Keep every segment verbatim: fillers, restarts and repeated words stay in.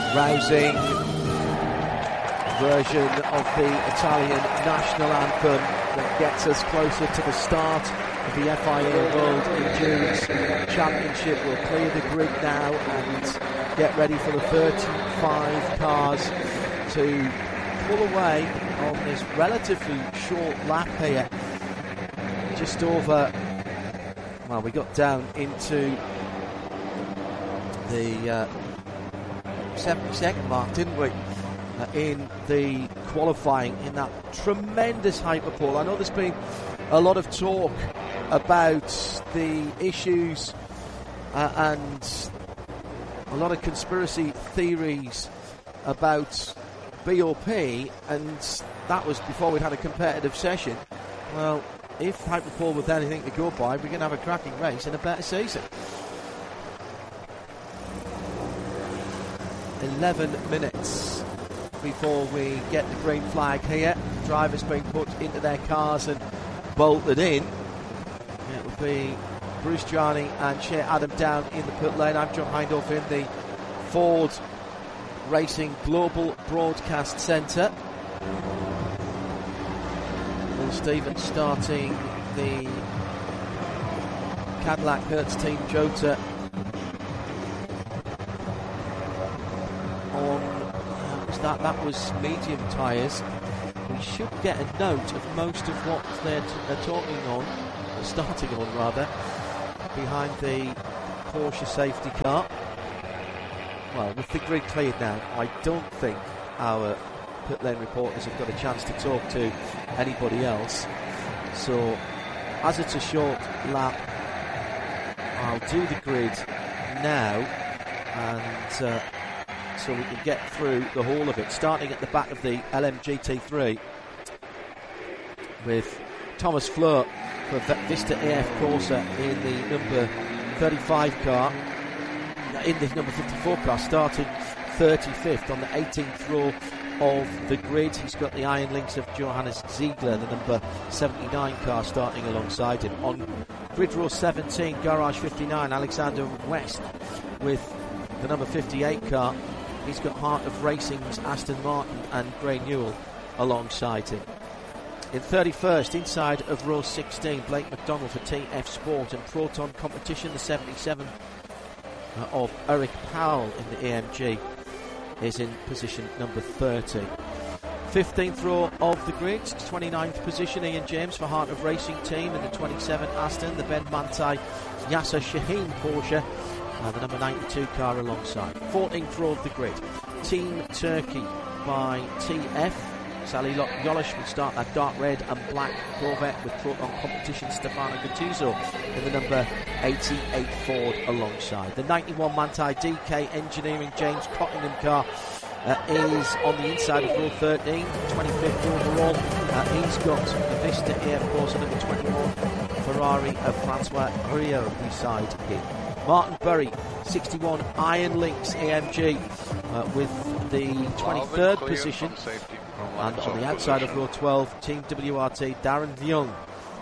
rousing version of the Italian national anthem that gets us closer to the start of the F I A World Endurance Championship. We'll clear the grid now and get ready for the thirty-five cars to pull away on this relatively short lap here. Just over, well, we got down into the uh, seventy second mark, didn't we? Uh, in the qualifying in that tremendous hyperpole. I know there's been a lot of talk about the issues uh, and a lot of conspiracy theories about B O P, and that was before we'd had a competitive session. Well, if hyperpole was anything to go by, we're going to have a cracking race and a better season. eleven minutes before we get the green flag here. Drivers being put into their cars and bolted in. It will be Bruce Jarney and Shea Adam down in the pit lane. I'm John Hindhaugh in the Ford Racing Global Broadcast Centre. Will Stevens starting the Cadillac Hertz Team Jota That, that was medium tyres. We should get a note of most of what they're, t- they're talking on, or starting on rather, behind the Porsche safety car. Well, with the grid cleared now, I don't think our pit lane reporters have got a chance to talk to anybody else. So, as it's a short lap, I'll do the grid now, and uh, so we can get through the whole of it, starting at the back of the L M G T three with Thomas Fleur for Vista A F Corsa in the number thirty-five car, in the number fifty-four car, starting thirty-fifth on the eighteenth row of the grid. He's got the iron links of Johannes Ziegler, the number seventy-nine car, starting alongside him. On grid row seventeen, Garage fifty-nine, Alexander West with the number fifty-eight car. He's got Heart of Racing's Aston Martin and Gray Newell alongside him. In thirty-first, inside of row sixteen, Blake McDonald for T F Sport and Proton Competition, the seventy-seven of Eric Powell in the A M G is in position number thirty. fifteenth row of the grid, twenty-ninth position, Ian James for Heart of Racing Team in the twenty-seven Aston, the Ben Mantai Yasser Shaheen Porsche, and the number ninety-two car alongside. fourteenth row of the grid, Team Turkey by T F. Sally Yolish will start that dark red and black Corvette with Proton Competition Stefano Gattuso in the number eighty-eight Ford alongside. The ninety-one Manthey D K Engineering James Cottingham car uh, is on the inside of row thirteen, twenty-fifth overall. Uh, he's got the Vista A F Corsa number twenty-one Ferrari of Francois Rio beside him. Martin Berry, sixty-one Iron Links A M G uh, with the twenty-third position. And on the outside of row twelve, Team W R T, Darren Young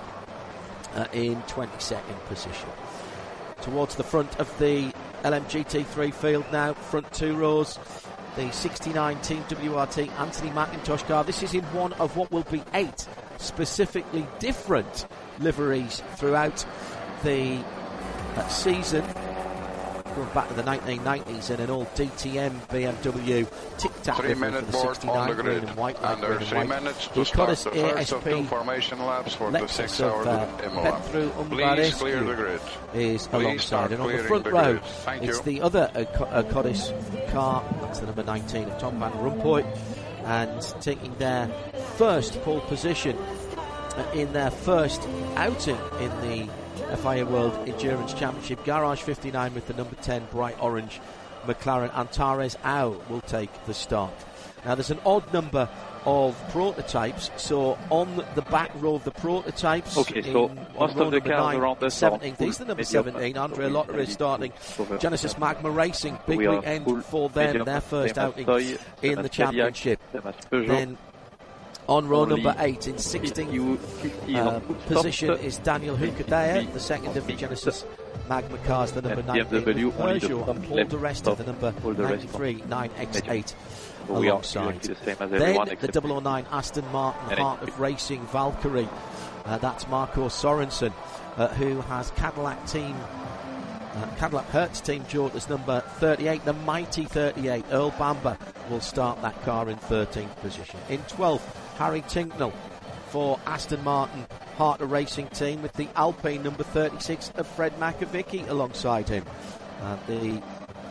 uh, in twenty-second position. Towards the front of the L M G T three field now, front two rows, the sixty-nine Team W R T Anthony McIntosh car. This is in one of what will be eight specifically different liveries throughout the uh, season. Going back to the nineteen nineties in an old D T M B M W tic-tac three livery for the sixty-nine green and white. And there are three minutes to start the first of two formation laps for the six hours of Imola. Please clear the grid. Is alongside, and on the front row it's the other uh, uh, Codice car. That's the number nineteen of Tom Van Rompuy, and taking their first pole position uh, in their first outing in the F I A World Endurance Championship. Garage fifty-nine with the number ten bright orange McLaren. Antares Au will take the start. Now there's an odd number of prototypes, so on the back row of the prototypes, okay, so in, on row number nine, seventeenth, he's the number seventeen, Andrea Lottery is starting. Genesis Magma Racing, big weekend for them, their first outing in the championship. Then on row number eight, in sixteenth uh, position, is Daniel Hukadea, the second of the Genesis Magma Cars, the number nineteen, Peugeot and Paul di Resta, the number ninety-three, nine X eight so alongside. The same as then the double oh nine Aston Martin Heart of Racing Valkyrie, uh, that's Marco Sorensen, uh, who has Cadillac team, uh, Cadillac Hertz team Jordans number thirty-eight, the mighty thirty-eight. Earl Bamber will start that car in thirteenth position. In twelfth, Harry Tinknell for Aston Martin Heart of Racing team, with the Alpine number thirty-six of Fred Makovicky alongside him. Uh, the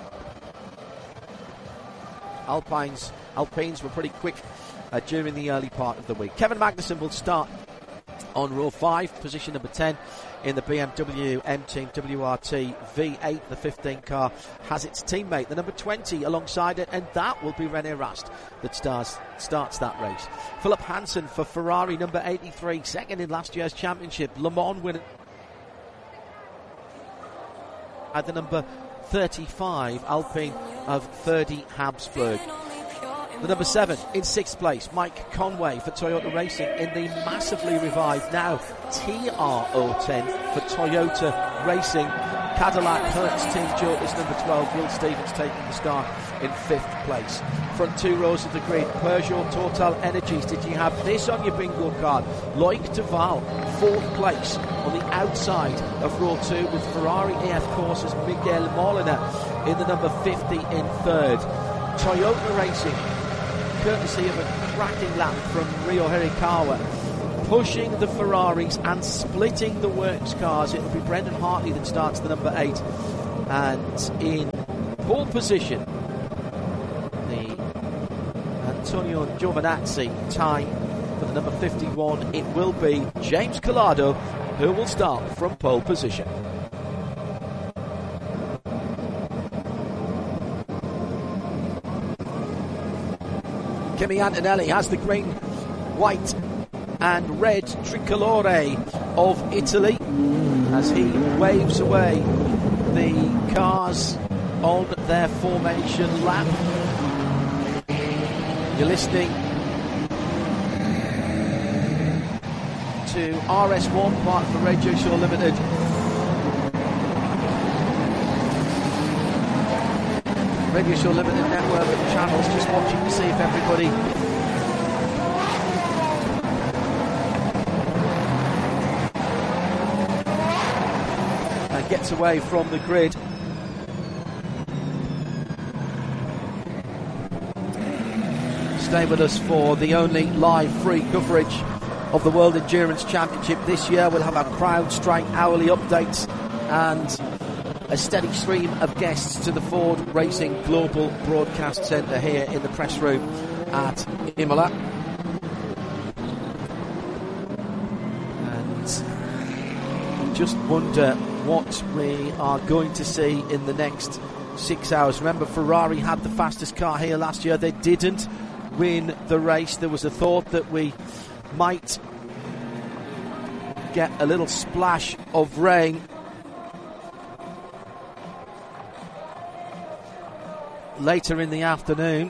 Alpines Alpines were pretty quick uh, during the early part of the week. Kevin Magnussen will start on row five, position number ten in the B M W M-Team W R T V eight. The fifteen car has its teammate, the number twenty, alongside it, and that will be René Rast that starts, starts that race. Philip Hansen for Ferrari, number eighty-three, second in last year's championship. Le Mans winner at the number thirty-five, Alpine of Ferdi Habsburg. The number seven, in sixth place, Mike Conway for Toyota Racing in the massively revived now T R oh ten for Toyota Racing. Cadillac Hertz Team Jordans number twelve, Will Stevens taking the start in fifth place. Front two rows of the grid, Peugeot Total Energies. Did you have this on your bingo card? Loic Duval, fourth place on the outside of row two, with Ferrari A F Corsa's Miguel Molina in the number fifty in third. Toyota Racing, courtesy of a cracking lap from Ryo Hirakawa, pushing the Ferraris and splitting the works cars. It will be Brendan Hartley that starts the number eight, and in pole position, the Antonio Giovinazzi time for the number fifty-one. It will be James Collado who will start from pole position. Kimi Antonelli has the green, white and red tricolore of Italy as he waves away the cars on their formation lap. You're listening to R S one, part of the Radio Show Limited. Radio Show Limited network of channels, just watching to see if everybody uh, gets away from the grid. Stay with us for the only live free coverage of the World Endurance Championship this year. We'll have our CrowdStrike hourly updates and a steady stream of guests to the Ford Racing Global Broadcast Centre here in the press room at Imola. And just wonder what we are going to see in the next six hours. Remember, Ferrari had the fastest car here last year. They didn't win the race. There was a thought that we might get a little splash of rain later in the afternoon.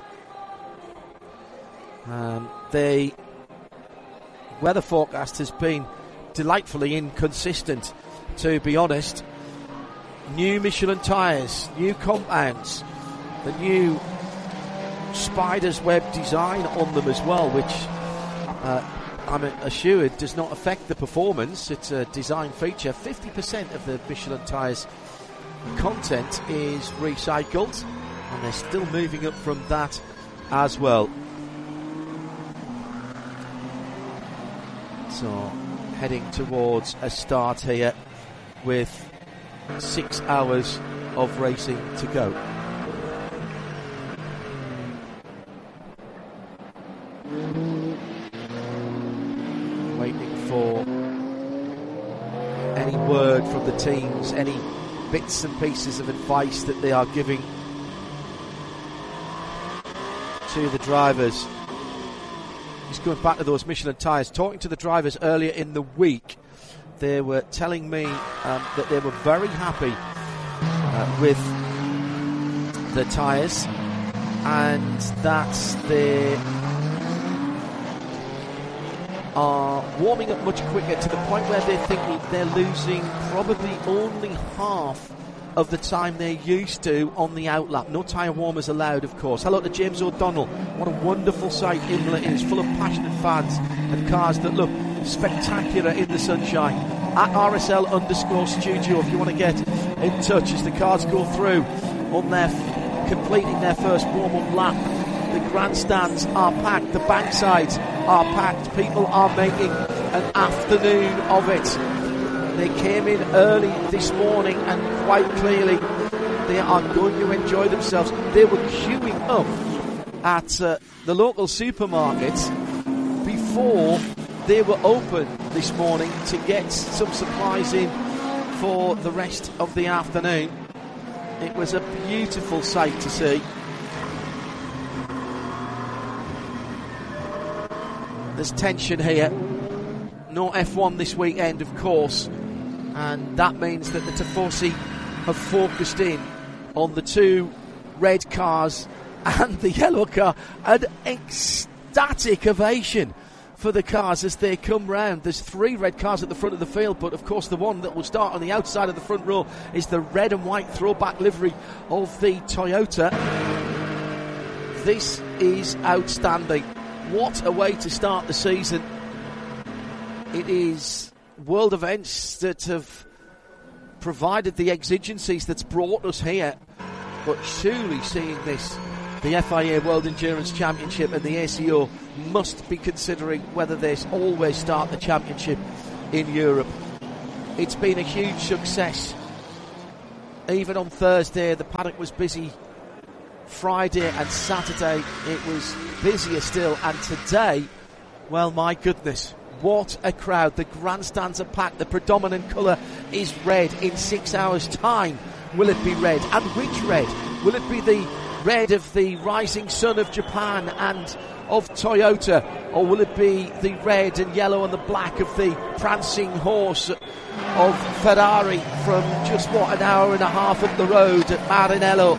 Um, the weather forecast has been delightfully inconsistent, to be honest. New Michelin tyres, new compounds, the new Spider's Web design on them as well, which uh, I'm assured does not affect the performance. It's a design feature. fifty percent of the Michelin tyres content is recycled, and they're still moving up from that as well. So, heading towards a start here with six hours of racing to go. Waiting for any word from the teams, any bits and pieces of advice that they are giving to the drivers. Just going back to those Michelin tyres, talking to the drivers earlier in the week, they were telling me um, that they were very happy uh, with the tyres, and that they are warming up much quicker to the point where they're thinking they're losing probably only half of the time they're used to on the outlap. No tyre warmers allowed, of course. Hello to James O'Donnell. What a wonderful sight Imola is, full of passionate fans and cars that look spectacular in the sunshine. At R S L underscore studio if you want to get in touch as the cars go through on their completing their first warm-up lap. The grandstands are packed, the banksides are packed, people are making an afternoon of it. They came in early this morning and quite clearly they are going to enjoy themselves. They were queuing up at uh, the local supermarkets before they were open this morning to get some supplies in for the rest of the afternoon. It was a beautiful sight to see. There's tension here. No F one this weekend, of course, and that means that the Tifosi have focused in on the two red cars and the yellow car. An ecstatic ovation for the cars as they come round. There's three red cars at the front of the field, but of course the one that will start on the outside of the front row is the red and white throwback livery of the Toyota. This is outstanding. What a way to start the season. It is world events that have provided the exigencies that's brought us here, but surely seeing this, the F I A World Endurance Championship and the A C O must be considering whether they always start the championship in Europe. It's been a huge success. Even on Thursday the paddock was busy. Friday and Saturday it was busier still, and today, well, my goodness, what a crowd. The grandstands are packed. The predominant colour is red. In six hours time will it be red? And which red? Will it be the red of the rising sun of Japan and of Toyota, or will it be the red and yellow and the black of the prancing horse of Ferrari from just what, an hour and a half up the road at Maranello?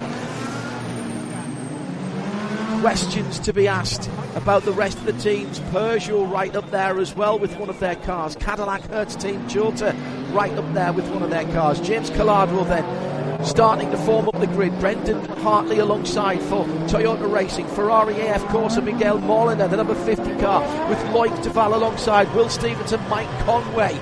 Questions to be asked about the rest of the teams. Peugeot right up there as well with one of their cars. Cadillac Hertz Team Jota right up there with one of their cars. James Calado then starting to form up the grid. Brendan Hartley alongside for Toyota Racing. Ferrari A F Corsa, Miguel Molina, the number fifty car with Loic Duval alongside Will Stevens and Mike Conway.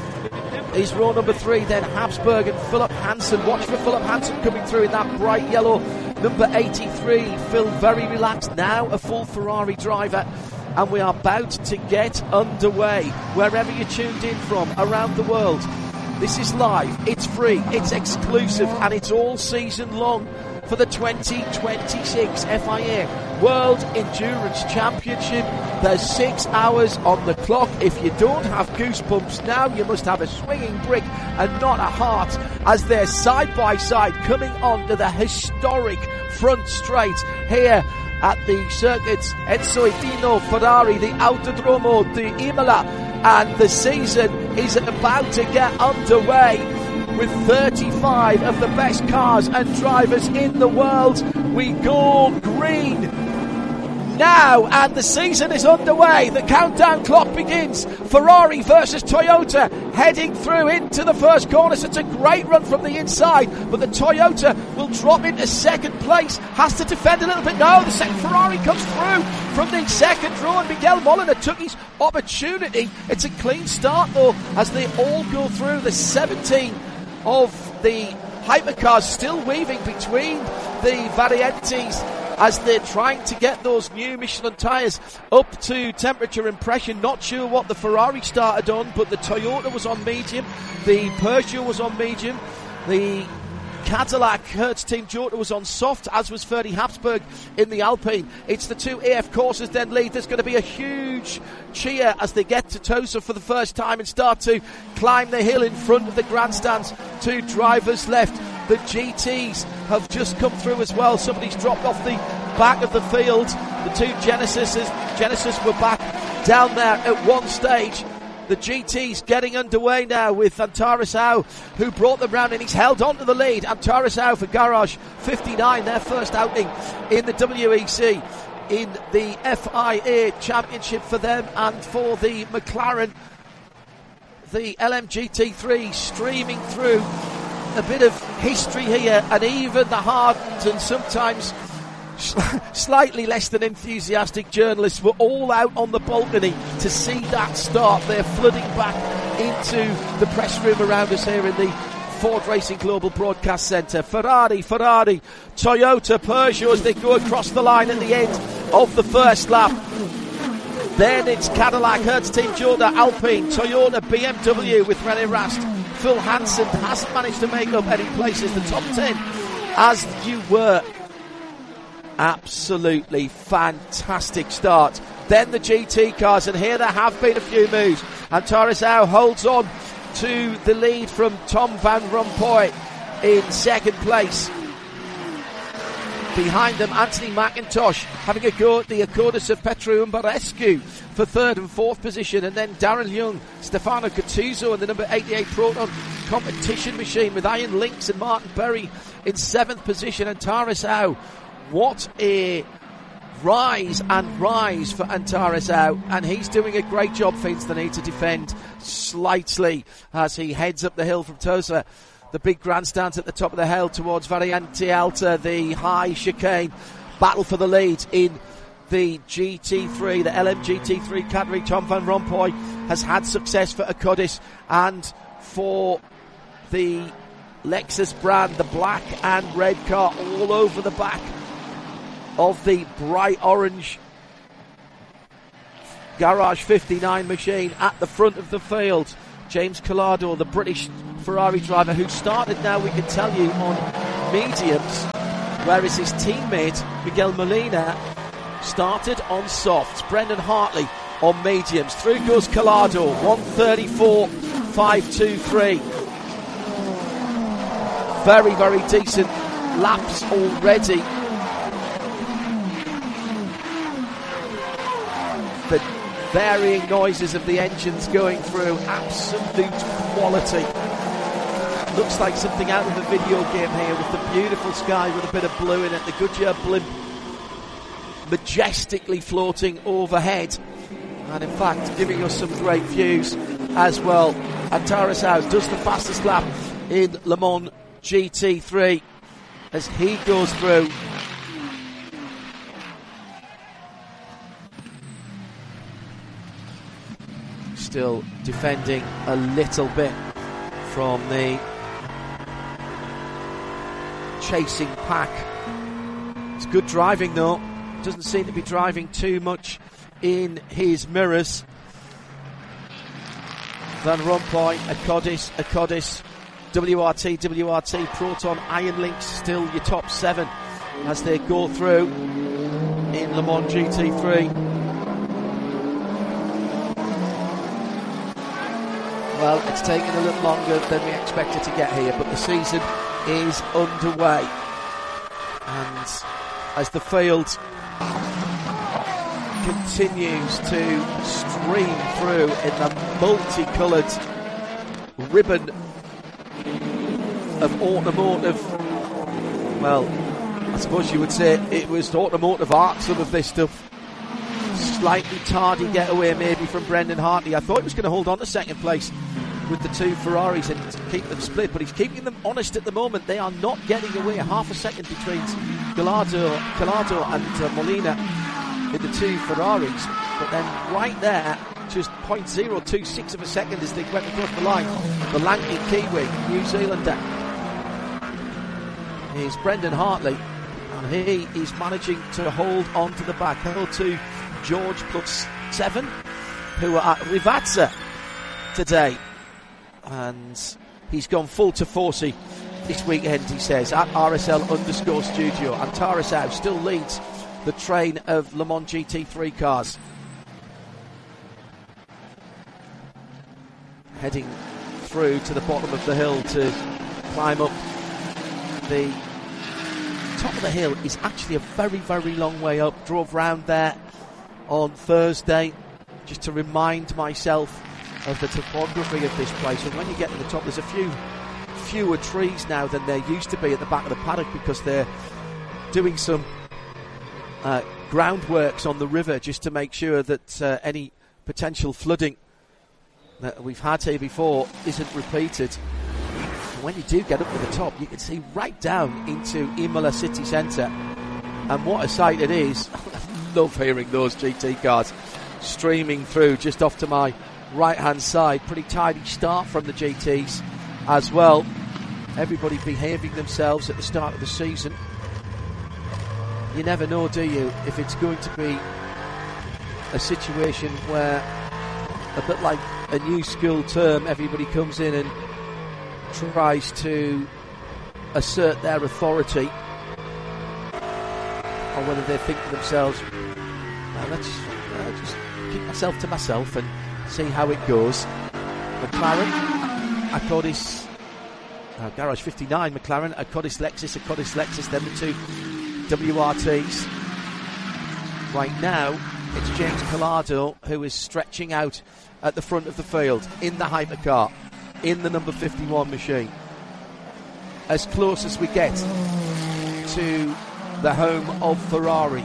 Is row number three, then Habsburg and Philip Hansen. Watch for Philip Hansen coming through in that bright yellow number eighty-three. Phil very relaxed, now a full Ferrari driver, and we are about to get underway. Wherever you're tuned in from around the world, this is live, it's free, it's exclusive, and it's all season long for the twenty twenty-six F I A World Endurance Championship. There's six hours on the clock. If you don't have goosebumps now, you must have a swinging brick and not a heart, as they're side by side coming onto the historic front straight here at the circuits Enzo Edino Ferrari, the Autodromo di Imola, and the season is about to get underway with thirty-five of the best cars and drivers in the world. We go green now, and the season is underway. The countdown clock begins. Ferrari versus Toyota heading through into the first corner. So it's a great run from the inside, but the Toyota will drop into second place. Has to defend a little bit. No, the second Ferrari comes through from the second row, and Miguel Molina took his opportunity. It's a clean start though as they all go through. The seventeen of the hypercars still weaving between the Variantes as they're trying to get those new Michelin tyres up to temperature impression. Not sure what the Ferrari started on, but the Toyota was on medium, the Peugeot was on medium, the Cadillac Hertz Team Jota was on soft, as was Ferdi Habsburg in the Alpine. It's the two A F Corsas then lead. There's going to be a huge cheer as they get to Tosa for the first time and start to climb the hill in front of the grandstands. Two drivers left. The G Ts have just come through as well. Somebody's dropped off the back of the field. The two Genesis Genesis were back down there at one stage. The G T's getting underway now with Antares Au, who brought them round, and he's held on to the lead. Antares Au for Garage fifty-nine, their first outing in the W E C. in the F I A Championship for them and for the McLaren. The L M G T three streaming through a bit of history here, and even the hardened and sometimes slightly less than enthusiastic journalists were all out on the balcony to see that start. They're flooding back into the press room around us here in the Ford Racing Global Broadcast Centre. Ferrari, Ferrari, Toyota, Peugeot as they go across the line at the end of the first lap. Then it's Cadillac, Hertz Team Joda, Alpine, Toyota, B M W with René Rast. Phil Hansen hasn't managed to make up any places. The top ten, as you were. Absolutely fantastic start. Then the G T cars, and here there have been a few moves. And Tarisau holds on to the lead from Tom Van Rompuy in second place. Behind them, Anthony McIntosh having a go at the Acordis of Petru Umbarescu for third and fourth position. And then Darren Young, Stefano Gattuso and the number eighty-eight Proton competition machine with Ian Links and Martin Berry in seventh position. And Tarisau, what a rise and rise for Antarisau, and he's doing a great job, Vince. They need to defend slightly as he heads up the hill from Tosa. The big grandstands at the top of the hill towards Variante Alta, the high chicane. Battle for the lead in the G T three, the L M G T three category. Tom Van Rompuy has had success for Acodis and for the Lexus brand, the black and red car all over the back of the bright orange Garage fifty-nine machine at the front of the field. James Collado, the British Ferrari driver who started now, we can tell you, on mediums, whereas his teammate Miguel Molina started on softs. Brendan Hartley on mediums. Through goes Collado, one thirty-four point five two three. Very, very decent laps already. The varying noises of the engines going through, absolute quality. Looks like something out of a video game here, with the beautiful sky with a bit of blue in it. The Goodyear blimp majestically floating overhead, and in fact giving us some great views as well. And Tarisau does the fastest lap in Le Mans G T three as he goes through. Still defending a little bit from the chasing pack. It's good driving though. Doesn't seem to be driving too much in his mirrors. Van Rompuy, Acodis, Acodis, W R T, W R T, Proton, Iron Links still your top seven as they go through in Le Mans G T three. Well, it's taken a little longer than we expected to get here, but the season is underway. And as the field continues to stream through in the multicoloured ribbon of automotive, well, I suppose you would say it was automotive art, some of this stuff. Slightly tardy getaway maybe from Brendan Hartley. I thought he was going to hold on to second place with the two Ferraris and keep them split, but he's keeping them honest at the moment. They are not getting away. Half a second between Collado, Collado and uh, Molina in the two Ferraris, but then right there, just zero point zero two six of a second as they went across the line, the lanky Kiwi, New Zealander, is Brendan Hartley, and he is managing to hold on to the back. Hello to George plus seven, who are at Rivazza today, and he's gone full to Forcy this weekend, he says, at R S L underscore studio. And Tarisau still leads the train of Le Mans G T three cars, heading through to the bottom of the hill to climb up. The top of the hill is actually a very, very long way up. Drove round there on Thursday just to remind myself of the topography of this place, and when you get to the top there's a few fewer trees now than there used to be at the back of the paddock, because they're doing some uh, groundworks on the river just to make sure that uh, any potential flooding that we've had here before isn't repeated. And when you do get up to the top, you can see right down into Imola city centre, and what a sight it is. I love hearing those G T cars streaming through just off to my right hand side. Pretty tidy start from the G Ts as well. Everybody behaving themselves at the start of the season. You never know, do you, if it's going to be a situation where, a bit like a new school term, everybody comes in and tries to assert their authority, or whether they think to themselves, well, let's uh, just keep myself to myself and see how it goes. McLaren, Akkodis, uh, Garage fifty-nine McLaren, Akkodis Lexus, Akkodis Lexus, then the two W R Ts. Right now, it's James Collado who is stretching out at the front of the field in the hypercar, in the number fifty-one machine. As close as we get to the home of Ferrari.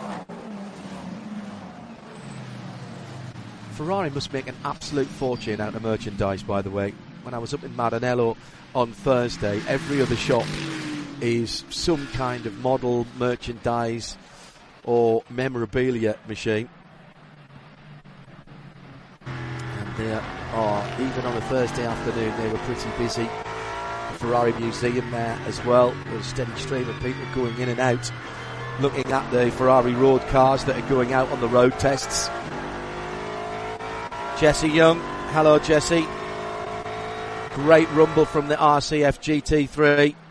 Ferrari must make an absolute fortune out of merchandise, by the way. When I was up in Maranello on Thursday, every other shop is some kind of model, merchandise or memorabilia machine. And they are, even on a Thursday afternoon, they were pretty busy. The Ferrari Museum there as well. There's a steady stream of people going in and out, looking at the Ferrari road cars that are going out on the road tests. Jesse Young, hello Jesse. Great rumble from the R C F G T three.